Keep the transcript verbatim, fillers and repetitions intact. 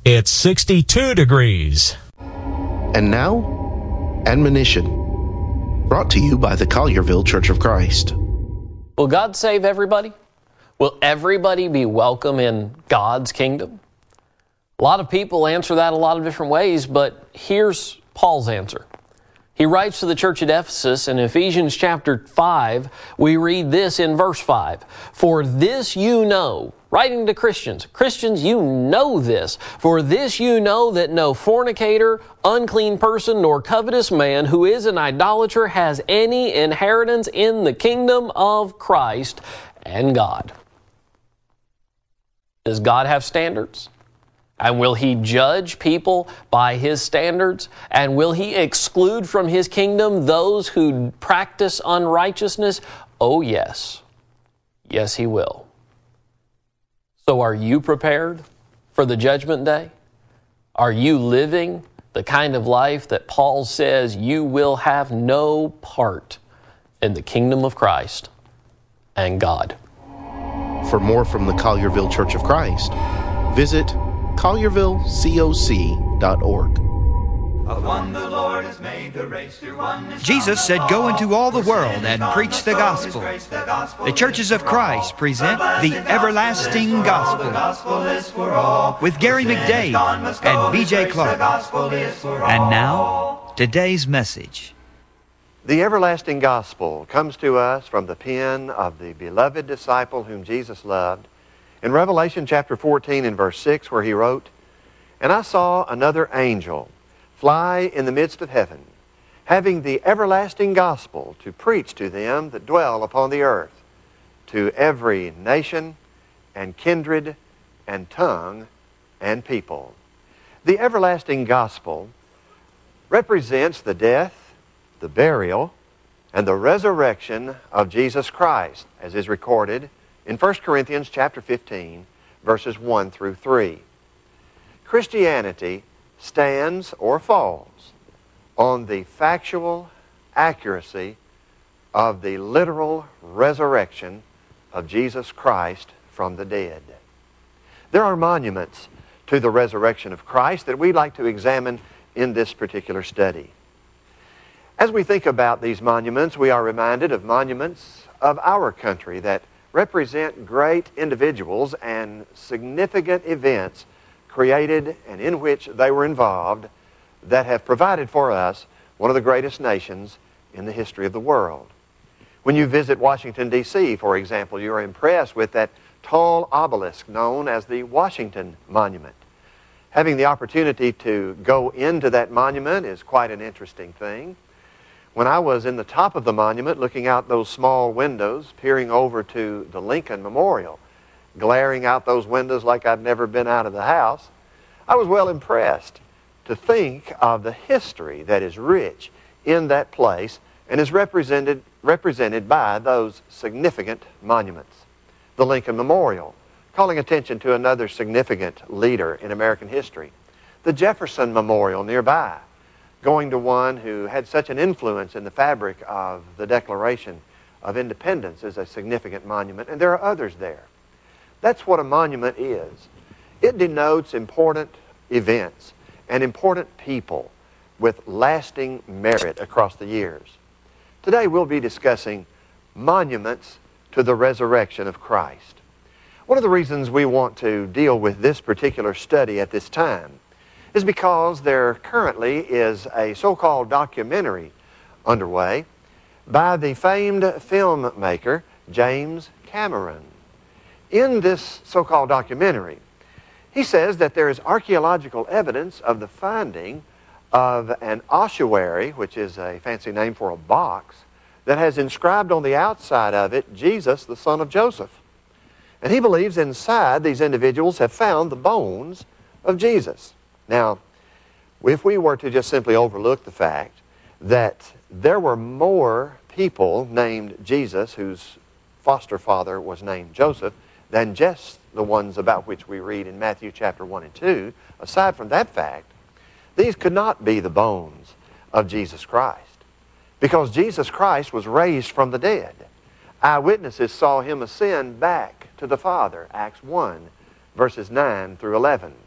It's sixty-two degrees. And now, admonition, brought to you by the Collierville Church of Christ. Will God save everybody? Will everybody be welcome in God's kingdom? A lot of people answer that a lot of different ways, but here's Paul's answer. He writes to the church at Ephesus in Ephesians chapter five. We read this in verse five. For this you know, writing to Christians, Christians, you know this. For this you know that no fornicator, unclean person, nor covetous man who is an idolater has any inheritance in the kingdom of Christ and God. Does God have standards? And will He judge people by His standards? And will He exclude from His kingdom those who practice unrighteousness? Oh, yes. Yes, He will. So are you prepared for the judgment day? Are you living the kind of life that Paul says you will have no part in the kingdom of Christ and God? For more from the Collierville Church of Christ, visit collierville coc dot org. Jesus said, "Go into all the world and preach the gospel." The Churches of Christ present the Everlasting Gospel with Gary McDade and B J Clark. And now, today's message. The Everlasting Gospel comes to us from the pen of the beloved disciple whom Jesus loved, in Revelation chapter fourteen and verse six, where he wrote, "And I saw another angel fly in the midst of heaven, having the everlasting gospel to preach to them that dwell upon the earth, to every nation and kindred and tongue and people." The everlasting gospel represents the death, the burial, and the resurrection of Jesus Christ, as is recorded in First Corinthians chapter fifteen, verses one through three. Christianity stands or falls on the factual accuracy of the literal resurrection of Jesus Christ from the dead. There are monuments to the resurrection of Christ that we'd like to examine in this particular study. As we think about these monuments, we are reminded of monuments of our country that represent great individuals and significant events created and in which they were involved that have provided for us one of the greatest nations in the history of the world. When you visit Washington, D C, for example, you are impressed with that tall obelisk known as the Washington Monument. Having the opportunity to go into that monument is quite an interesting thing. When I was in the top of the monument looking out those small windows, peering over to the Lincoln Memorial, glaring out those windows like I'd never been out of the house, I was well impressed to think of the history that is rich in that place and is represented, represented by those significant monuments. The Lincoln Memorial, calling attention to another significant leader in American history. The Jefferson Memorial nearby, going to one who had such an influence in the fabric of the Declaration of Independence, is a significant monument, and there are others there. That's what a monument is. It denotes important events and important people with lasting merit across the years. Today we'll be discussing monuments to the resurrection of Christ. One of the reasons we want to deal with this particular study at this time is because there currently is a so-called documentary underway by the famed filmmaker James Cameron. In this so-called documentary, he says that there is archaeological evidence of the finding of an ossuary, which is a fancy name for a box, that has inscribed on the outside of it, Jesus, the son of Joseph. And he believes inside these individuals have found the bones of Jesus. Now, if we were to just simply overlook the fact that there were more people named Jesus whose foster father was named Joseph than just the ones about which we read in Matthew chapter one and two, aside from that fact, these could not be the bones of Jesus Christ, because Jesus Christ was raised from the dead. Eyewitnesses saw him ascend back to the Father, Acts one, verses nine through eleven.